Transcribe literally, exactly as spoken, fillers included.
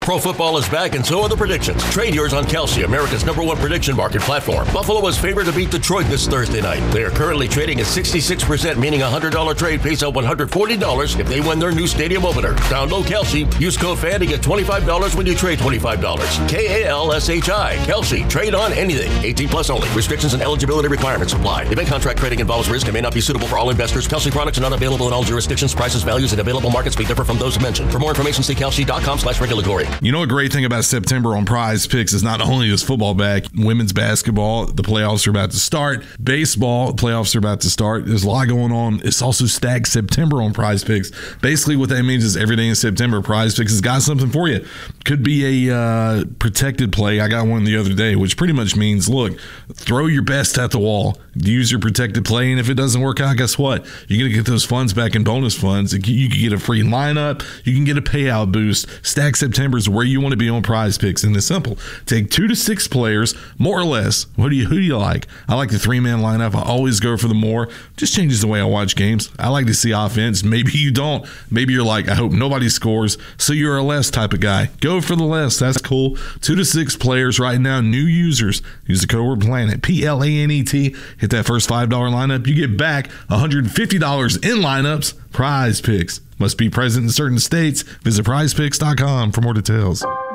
Pro football is back and so are the predictions. Trade yours on Kalshi, America's number one prediction market platform. Buffalo is favored to beat Detroit this Thursday night. They are currently trading at sixty-six percent, meaning a one hundred dollars trade pays out one hundred forty dollars if they win their new stadium opener. Download Kalshi. Use code F A N to get twenty-five dollars when you trade twenty-five dollars. K A L S H I. Kalshi. Trade on anything. eighteen plus only. Restrictions and eligibility requirements apply. Event contract trading involves risk and may not be suitable for all investors. Kalshi products are not available in all jurisdictions. Prices, values, and available markets may differ from those mentioned. For more information, see kalshi.com slash regulatory. You know, a great thing about September on Prize Picks is not only is football back, women's basketball, the playoffs are about to start. Baseball, playoffs are about to start. There's a lot going on. It's also stacked September on Prize Picks. Basically, what that means is every day in September, Prize Picks has got something for you. Could be a uh, protected play. I got one the other day, which pretty much means, look, throw your best at the wall, use your protected play, and if it doesn't work out, guess what? You're going to get those funds back in bonus funds. You can get a free lineup. You can get a payout boost. Stack September is where you want to be on Prize Picks, and it's simple. Take two to six players, more or less. What do you, who do you like? I like the three-man lineup. I always go for the more. Just changes the way I watch games. I like to see offense. Maybe you don't. Maybe you're like, I hope nobody scores, so you're a less type of guy. Go for the less. That's cool. Two to six players right now, new users. Use the code word PLANET, P L A N E T. Hit that first five dollars lineup. You get back one hundred fifty dollars in lineups. Prize Picks. Must be present in certain states. Visit prize picks dot com for more details.